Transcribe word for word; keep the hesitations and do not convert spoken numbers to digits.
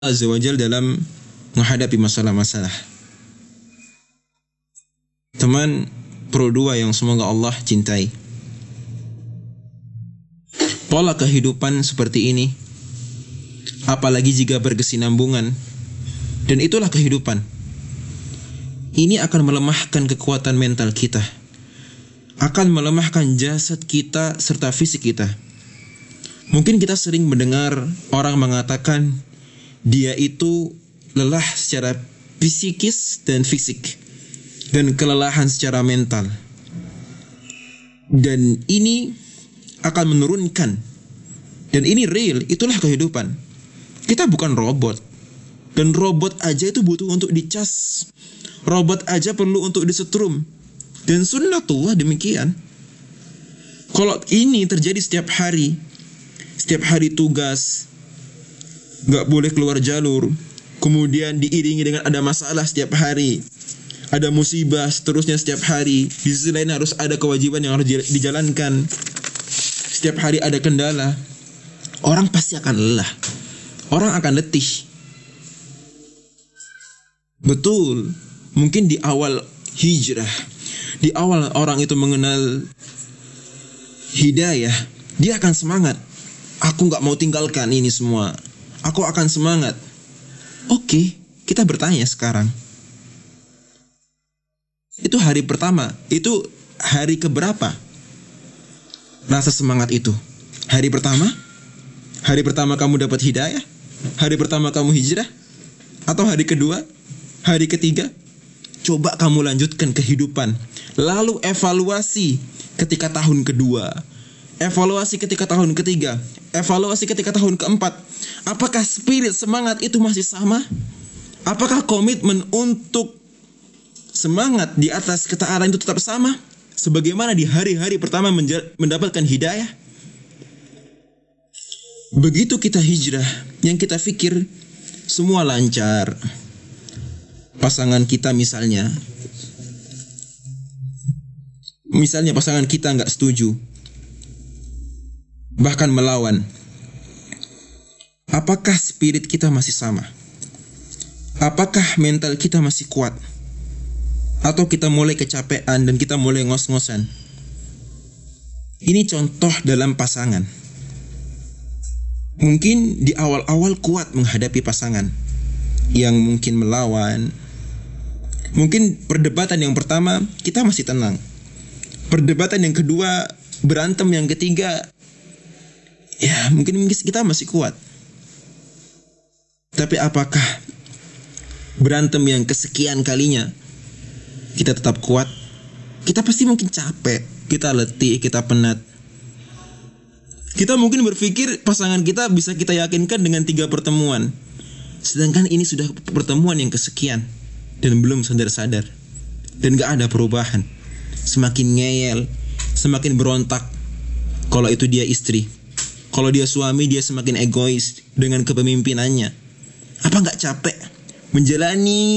Azza wa Jalla dalam menghadapi masalah-masalah. Teman Pro dua yang semoga Allah cintai, pola kehidupan seperti ini, apalagi jika berkesinambungan, dan itulah kehidupan, ini akan melemahkan kekuatan mental kita, akan melemahkan jasad kita serta fisik kita. Mungkin kita sering mendengar orang mengatakan dia itu lelah secara psikis dan fisik, dan kelelahan secara mental. Dan ini akan menurunkan. Dan ini real, itulah kehidupan. Kita bukan robot. Dan robot aja itu butuh untuk dicas. Robot aja perlu untuk disetrum. Dan sunnatullah demikian. Kalau ini terjadi setiap hari, setiap hari tugas, gak boleh keluar jalur, kemudian diiringi dengan ada masalah setiap hari, ada musibah seterusnya setiap hari, di sisi lain harus ada kewajiban yang harus dijalankan, setiap hari ada kendala, orang pasti akan lelah, orang akan letih. Betul, mungkin di awal hijrah, di awal orang itu mengenal hidayah, dia akan semangat. Aku gak mau tinggalkan ini semua, aku akan semangat. Oke, kita bertanya sekarang, itu hari pertama, itu hari keberapa rasa semangat itu? Hari pertama? Hari pertama kamu dapat hidayah? Hari pertama kamu hijrah? Atau hari kedua? Hari ketiga? Coba kamu lanjutkan kehidupan, lalu evaluasi ketika tahun kedua, evaluasi ketika tahun ketiga, evaluasi ketika tahun keempat. Apakah spirit semangat itu masih sama? Apakah komitmen untuk semangat di atas ketaatan itu tetap sama sebagaimana di hari-hari pertama menja- mendapatkan hidayah? Begitu kita hijrah, yang kita pikir semua lancar. Pasangan kita misalnya, misalnya pasangan kita nggak setuju, bahkan melawan. Apakah spirit kita masih sama? Apakah mental kita masih kuat? Atau kita mulai kecapean dan kita mulai ngos-ngosan? Ini contoh dalam pasangan. Mungkin di awal-awal kuat menghadapi pasangan yang mungkin melawan. Mungkin perdebatan yang pertama kita masih tenang. Perdebatan yang kedua, berantem yang ketiga, ya mungkin kita masih kuat. Tapi apakah berantem yang kesekian kalinya kita tetap kuat? Kita pasti mungkin capek, kita letih, kita penat. Kita mungkin berpikir pasangan kita bisa kita yakinkan dengan tiga pertemuan, sedangkan ini sudah pertemuan yang kesekian dan belum sadar-sadar, dan gak ada perubahan. Semakin ngeyel, semakin berontak. Kalau itu dia istri, kalau dia suami, dia semakin egois dengan kepemimpinannya. Apa gak capek menjalani